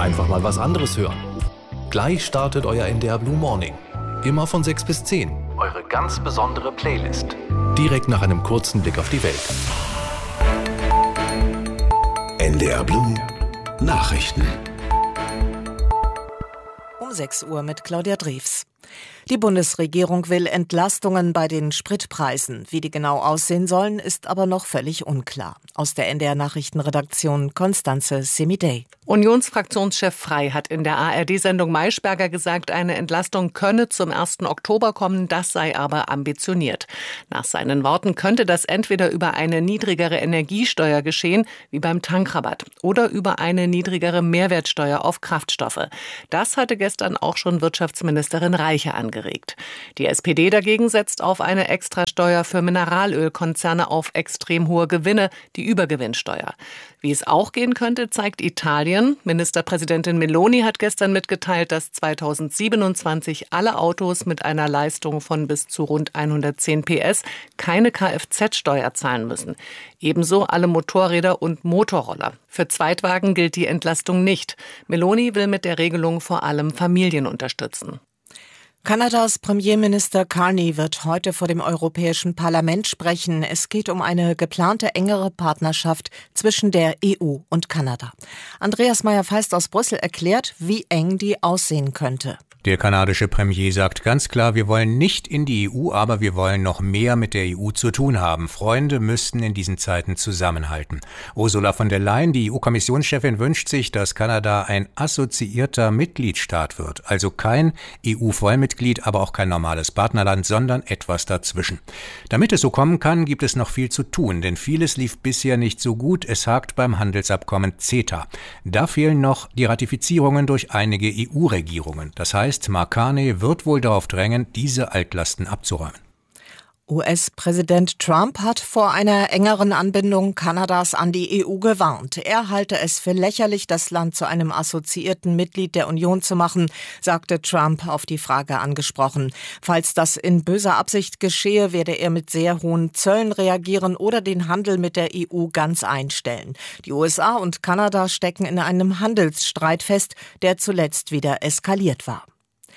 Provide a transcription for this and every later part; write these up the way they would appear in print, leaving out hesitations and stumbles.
einfach mal was anderes hören. Gleich startet euer NDR Blue Morning. Immer von 6 bis 10. Eure ganz besondere Playlist. Direkt nach einem kurzen Blick auf die Welt. NDR Blue Nachrichten. Um 6 Uhr mit Claudia Drews. Die Bundesregierung will Entlastungen bei den Spritpreisen. Wie die genau aussehen sollen, ist aber noch völlig unklar. Aus der NDR-Nachrichtenredaktion Constanze Semidey. Unionsfraktionschef Frey hat in der ARD-Sendung Maischberger gesagt, eine Entlastung könne zum 1. Oktober kommen, das sei aber ambitioniert. Nach seinen Worten könnte das entweder über eine niedrigere Energiesteuer geschehen, wie beim Tankrabatt, oder über eine niedrigere Mehrwertsteuer auf Kraftstoffe. Das hatte gestern auch schon Wirtschaftsministerin Reiche angeregt. Die SPD dagegen setzt auf eine Extrasteuer für Mineralölkonzerne auf extrem hohe Gewinne, die Übergewinnsteuer. Wie es auch gehen könnte, zeigt Italien. Ministerpräsidentin Meloni hat gestern mitgeteilt, dass 2027 alle Autos mit einer Leistung von bis zu rund 110 PS keine Kfz-Steuer zahlen müssen. Ebenso alle Motorräder und Motorroller. Für Zweitwagen gilt die Entlastung nicht. Meloni will mit der Regelung vor allem Familien unterstützen. Kanadas Premierminister Carney wird heute vor dem Europäischen Parlament sprechen. Es geht um eine geplante engere Partnerschaft zwischen der EU und Kanada. Andreas Meyer-Feist aus Brüssel erklärt, wie eng die aussehen könnte. Der kanadische Premier sagt ganz klar, wir wollen nicht in die EU, aber wir wollen noch mehr mit der EU zu tun haben. Freunde müssten in diesen Zeiten zusammenhalten. Ursula von der Leyen, die EU-Kommissionschefin, wünscht sich, dass Kanada ein assoziierter Mitgliedstaat wird. Also kein EU-Vollmitglied, aber auch kein normales Partnerland, sondern etwas dazwischen. Damit es so kommen kann, gibt es noch viel zu tun, denn vieles lief bisher nicht so gut. Es hakt beim Handelsabkommen CETA. Da fehlen noch die Ratifizierungen durch einige EU-Regierungen. Das heißt, Mark Carney wird wohl darauf drängen, diese Altlasten abzuräumen. US-Präsident Trump hat vor einer engeren Anbindung Kanadas an die EU gewarnt. Er halte es für lächerlich, das Land zu einem assoziierten Mitglied der Union zu machen, sagte Trump auf die Frage angesprochen. Falls das in böser Absicht geschehe, werde er mit sehr hohen Zöllen reagieren oder den Handel mit der EU ganz einstellen. Die USA und Kanada stecken in einem Handelsstreit fest, der zuletzt wieder eskaliert war.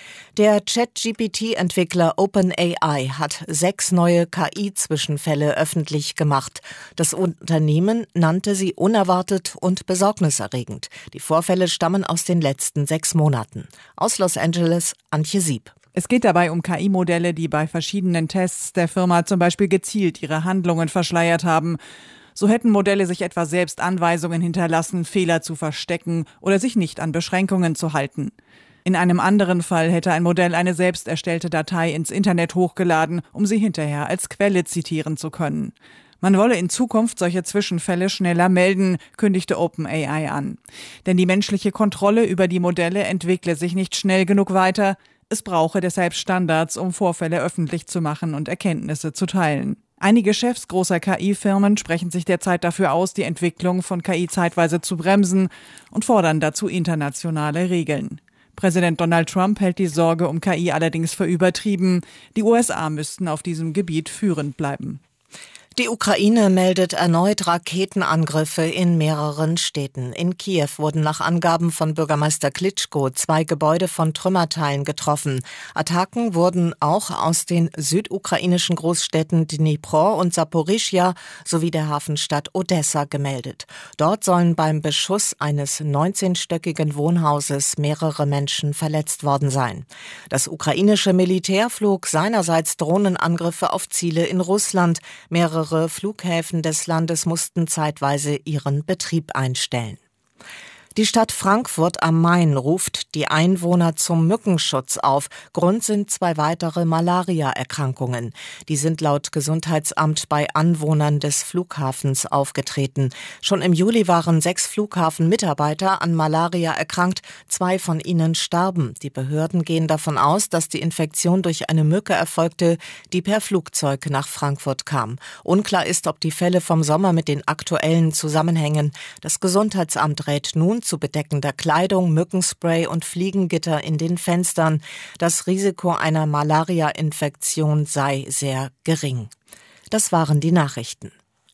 Der ChatGPT-Entwickler OpenAI hat 6 neue KI-Zwischenfälle öffentlich gemacht. Das Unternehmen nannte sie unerwartet und besorgniserregend. Die Vorfälle stammen aus den letzten 6 Monaten. Aus Los Angeles, Antje Sieb. Es geht dabei um KI-Modelle, die bei verschiedenen Tests der Firma zum Beispiel gezielt ihre Handlungen verschleiert haben. So hätten Modelle sich etwa selbst Anweisungen hinterlassen, Fehler zu verstecken oder sich nicht an Beschränkungen zu halten. In einem anderen Fall hätte ein Modell eine selbst erstellte Datei ins Internet hochgeladen, um sie hinterher als Quelle zitieren zu können. Man wolle in Zukunft solche Zwischenfälle schneller melden, kündigte OpenAI an. Denn die menschliche Kontrolle über die Modelle entwickle sich nicht schnell genug weiter. Es brauche deshalb Standards, um Vorfälle öffentlich zu machen und Erkenntnisse zu teilen. Einige Chefs großer KI-Firmen sprechen sich derzeit dafür aus, die Entwicklung von KI zeitweise zu bremsen und fordern dazu internationale Regeln. Präsident Donald Trump hält die Sorge um KI allerdings für übertrieben. Die USA müssten auf diesem Gebiet führend bleiben. Die Ukraine meldet erneut Raketenangriffe in mehreren Städten. In Kiew wurden nach Angaben von Bürgermeister Klitschko 2 Gebäude von Trümmerteilen getroffen. Attacken wurden auch aus den südukrainischen Großstädten Dnipro und Saporischschja sowie der Hafenstadt Odessa gemeldet. Dort sollen beim Beschuss eines 19-stöckigen Wohnhauses mehrere Menschen verletzt worden sein. Das ukrainische Militär flog seinerseits Drohnenangriffe auf Ziele in Russland. Mehrere Flughäfen des Landes mussten zeitweise ihren Betrieb einstellen. Die Stadt Frankfurt am Main ruft die Einwohner zum Mückenschutz auf. Grund sind 2 weitere Malaria-Erkrankungen. Die sind laut Gesundheitsamt bei Anwohnern des Flughafens aufgetreten. Schon im Juli waren 6 Flughafenmitarbeiter an Malaria erkrankt. 2 von ihnen starben. Die Behörden gehen davon aus, dass die Infektion durch eine Mücke erfolgte, die per Flugzeug nach Frankfurt kam. Unklar ist, ob die Fälle vom Sommer mit den aktuellen zusammenhängen. Das Gesundheitsamt rät nun zu bedeckender Kleidung, Mückenspray und Fliegengitter in den Fenstern. Das Risiko einer Malaria-Infektion sei sehr gering. Das waren die Nachrichten.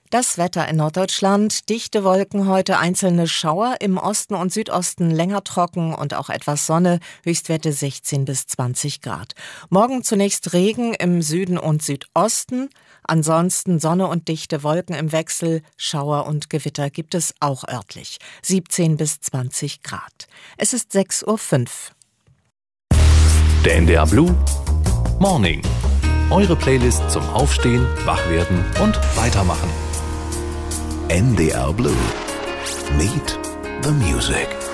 Das Wetter in Norddeutschland: dichte Wolken heute, einzelne Schauer, im Osten und Südosten länger trocken und auch etwas Sonne, Höchstwerte 16 bis 20 Grad. Morgen zunächst Regen im Süden und Südosten, ansonsten Sonne und dichte Wolken im Wechsel, Schauer und Gewitter gibt es auch örtlich, 17 bis 20 Grad. Es ist 6:05 Uhr. Der NDR Blue Morning. Eure Playlist zum Aufstehen, Wachwerden und Weitermachen. NDR Blue. Meet the Music.